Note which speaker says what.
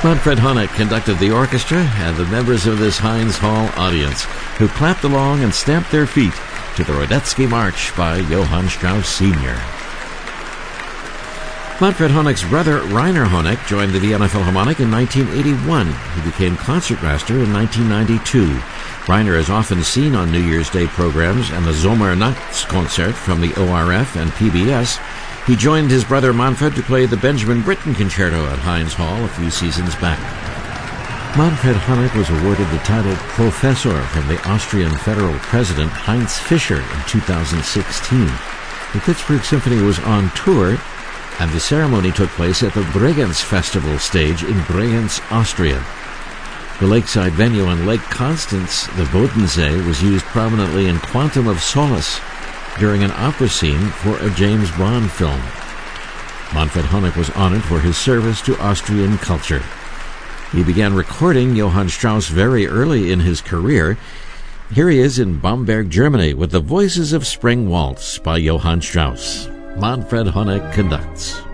Speaker 1: Manfred Honeck conducted the orchestra and the members of this Heinz Hall audience, who clapped along and stamped their feet to the Radetzky March by Johann Strauss Sr. Manfred Honeck's brother Rainer Honeck joined the Vienna Philharmonic in 1981. He became concertmaster in 1992. Rainer is often seen on New Year's Day programs and the Sommernachtskonzert from the ORF and PBS. He joined his brother Manfred to play the Benjamin Britten Concerto at Heinz Hall a few seasons back. Manfred Honeck was awarded the title Professor from the Austrian federal president Heinz Fischer in 2016. The Pittsburgh Symphony was on tour, and the ceremony took place at the Bregenz Festival stage in Bregenz, Austria. The lakeside venue on Lake Constance, the Bodensee, was used prominently in Quantum of Solace during an opera scene for a James Bond film. Manfred Honeck was honored for his service to Austrian culture. He began recording Johann Strauss very early in his career. Here he is in Bamberg, Germany, with the Voices of Spring Waltz by Johann Strauss. Manfred Honeck conducts.